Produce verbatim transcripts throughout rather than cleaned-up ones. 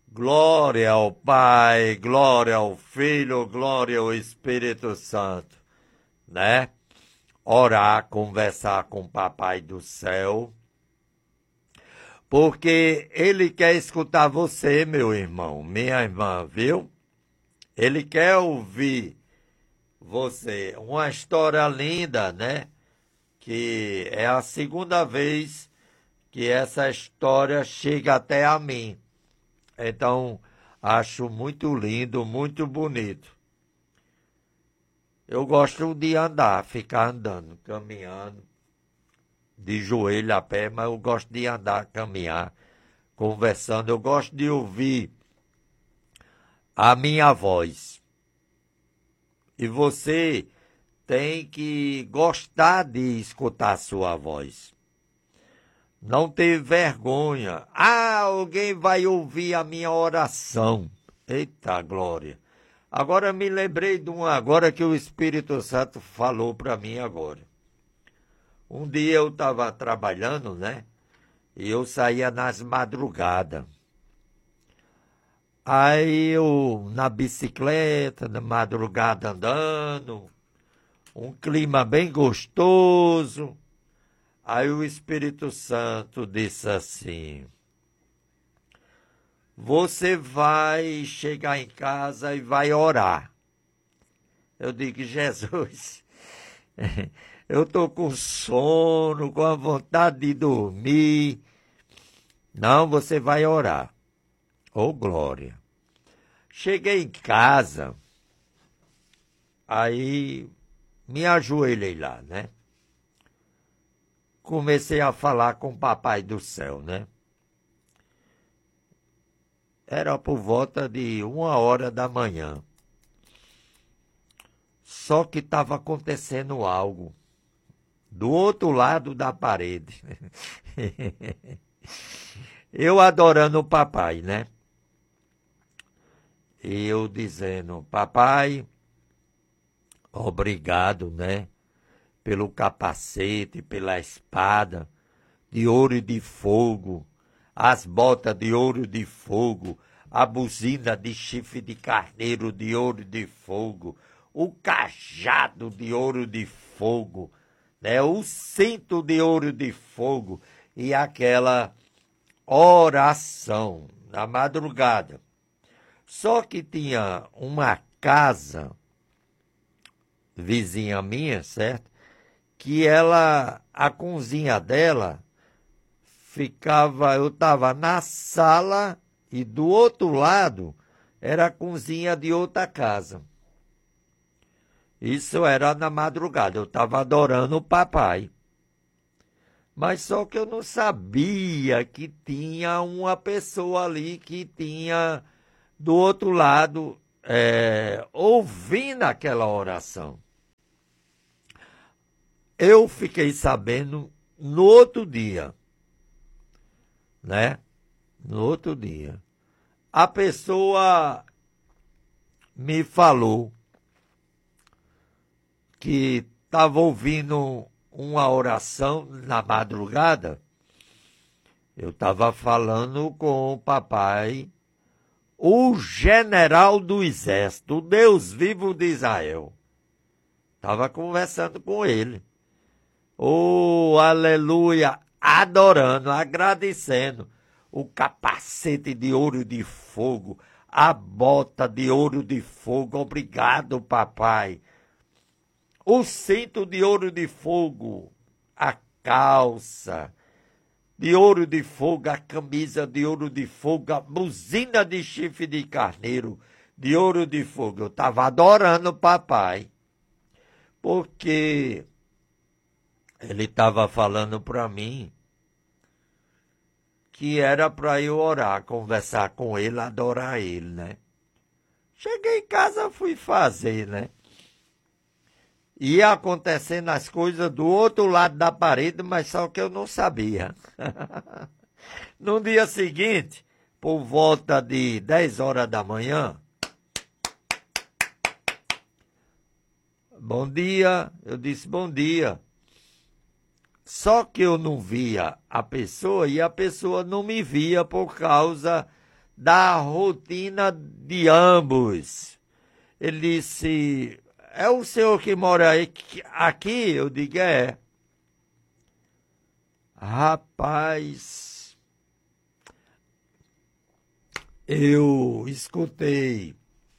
Glória ao Pai, glória ao Filho, glória ao Espírito Santo, né? Orar, conversar com o Papai do céu, porque Ele quer escutar você, meu irmão, minha irmã, viu? Ele quer ouvir você. Uma história linda, né? Que é a segunda vez que essa história chega até a mim. Então, acho muito lindo, muito bonito. Eu gosto de andar, ficar andando, caminhando, de joelho a pé, mas eu gosto de andar, caminhar, conversando. Eu gosto de ouvir a minha voz. E você tem que gostar de escutar a sua voz. Não ter vergonha. Ah, alguém vai ouvir a minha oração. Eita glória. Agora me lembrei de uma agora que o Espírito Santo falou para mim agora. Um dia eu estava trabalhando, né? E eu saía nas madrugadas. Aí eu na bicicleta, na madrugada andando, um clima bem gostoso. Aí o Espírito Santo disse assim: você vai chegar em casa e vai orar. Eu digo: Jesus, eu estou com sono, com a vontade de dormir. Não, você vai orar. Ô, glória. Cheguei em casa, aí me ajoelhei lá, né? Comecei a falar com o Papai do céu, né? Era por volta de uma hora da manhã. Só que estava acontecendo algo do outro lado da parede. Eu adorando o papai, né? E eu dizendo: papai, obrigado, né? Pelo capacete, pela espada de ouro e de fogo, as botas de ouro e de fogo, a buzina de chifre de carneiro de ouro e de fogo, o cajado de ouro de fogo, né? O cinto de ouro de fogo e aquela oração na madrugada. Só que tinha uma casa vizinha minha, certo? Que ela, a cozinha dela ficava, eu estava na sala e do outro lado era a cozinha de outra casa. Isso era na madrugada, eu estava adorando o papai. Mas só que eu não sabia que tinha uma pessoa ali que tinha do outro lado é, ouvindo aquela oração. Eu fiquei sabendo no outro dia, né? No outro dia. A pessoa me falou que estava ouvindo uma oração na madrugada. Eu estava falando com o papai, o general do exército, o Deus vivo de Israel. Estava conversando com ele. Oh, aleluia, adorando, agradecendo o capacete de ouro de fogo, a bota de ouro de fogo, obrigado, papai. O cinto de ouro de fogo, a calça de ouro de fogo, a camisa de ouro de fogo, a buzina de chifre de carneiro de ouro de fogo. Eu estava adorando o papai, porque ele estava falando para mim que era para eu orar, conversar com ele, adorar ele, né? Cheguei em casa, fui fazer, né? Ia acontecendo as coisas do outro lado da parede, mas só que eu não sabia. No dia seguinte, por volta de dez horas da manhã, bom dia, eu disse bom dia. Só que eu não via a pessoa e a pessoa não me via por causa da rotina de ambos. Ele disse, é o senhor que mora aí, aqui? Eu digo, é. Rapaz, eu escutei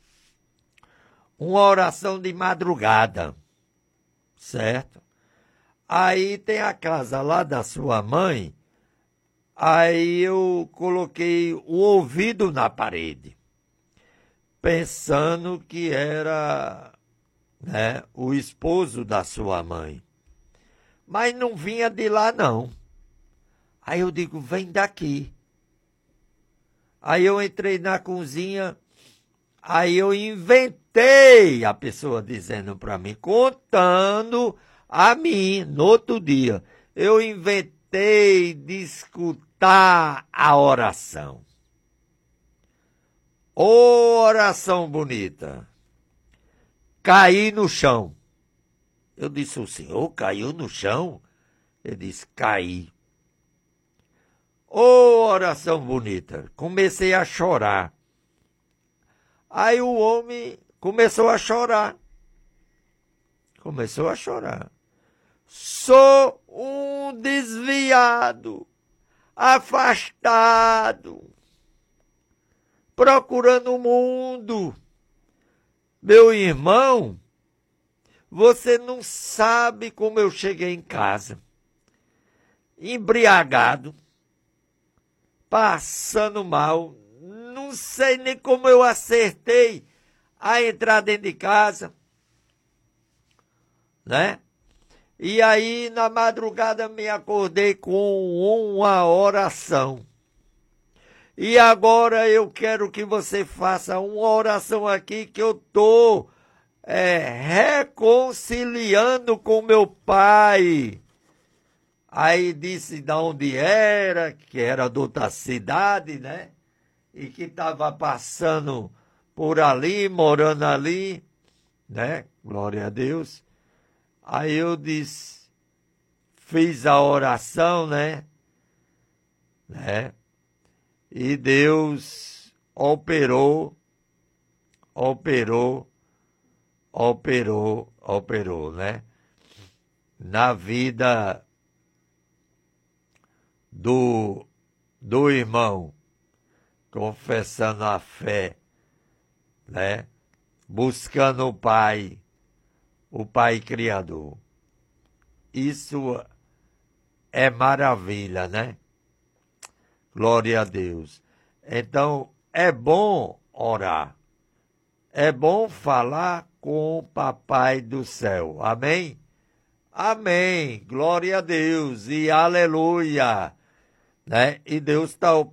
uma oração de madrugada, certo? Aí tem a casa lá da sua mãe, aí eu coloquei o ouvido na parede, pensando que era, né, o esposo da sua mãe. Mas não vinha de lá, não. Aí eu digo, vem daqui. Aí eu entrei na cozinha, aí eu inventei, a pessoa dizendo para mim, contando a mim, no outro dia, eu inventei de escutar a oração. Ô, oração bonita. Caí no chão. Eu disse, o senhor caiu no chão? Ele disse, caí. Ô, oração bonita. Comecei a chorar. Aí o homem começou a chorar. Começou a chorar. Sou um desviado, afastado, procurando o mundo. Meu irmão, você não sabe como eu cheguei em casa. Embriagado, passando mal, não sei nem como eu acertei a entrar dentro de casa, né? E aí, na madrugada, me acordei com uma oração. E agora eu quero que você faça uma oração aqui que eu estou é, reconciliando com meu pai. Aí disse de onde era, que era de outra cidade, né? E que estava passando por ali, morando ali, né? Glória a Deus. Aí eu disse, fiz a oração, né? né? E Deus operou, operou, operou, operou, né? Na vida do, do irmão, confessando a fé, né? Buscando o Pai, o Pai Criador. Isso é maravilha, né? Glória a Deus. Então, é bom orar. É bom falar com o Papai do céu. Amém? Amém. Glória a Deus e aleluia. Né? E Deus está